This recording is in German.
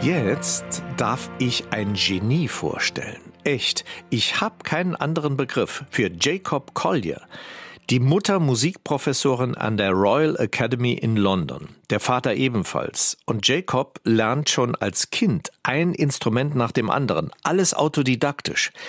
Jetzt darf ich ein Genie vorstellen. Echt, ich habe keinen anderen Begriff für Jacob Collier. Die Mutter Musikprofessorin an der Royal Academy in London, der Vater ebenfalls. Und Jacob lernt schon als Kind ein Instrument nach dem anderen, alles autodidaktisch.